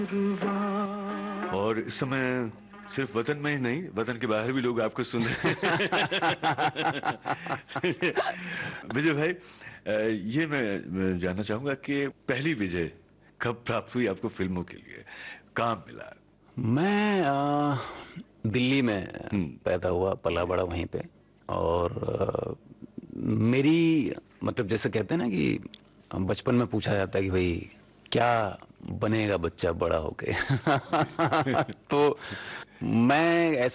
और इस समय सिर्फ वतन में ही नहीं, वतन के बाहर भी लोग आपको सुन रहे हैं। विजय भाई, ये मैं जानना चाहूंगा कि पहली विजय कब प्राप्त हुई आपको फिल्मों के लिए, काम मिला? मैं दिल्ली में हम्म। पैदा हुआ, पला बड़ा वहीं पे। और मेरी मतलब जैसे कहते हैं ना कि बचपन में पूछा जाता है कि भाई क्या बनेगा बच्चा बड़ा होके। तो मैं